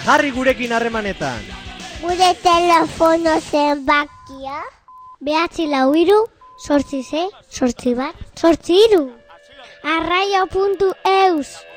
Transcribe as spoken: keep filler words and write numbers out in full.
jarri gurekin harremanetan. Gure telefono zenbakia? Behatzi lau hiru, sortzi sei, sortzi bat, sortzi hiru. arraio puntu eus